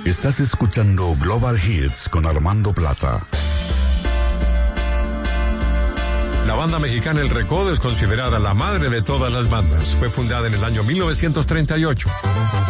Estás escuchando Global Hits con Armando Plata. La banda mexicana El Recodo es considerada la madre de todas las bandas. Fue fundada en el año 1938.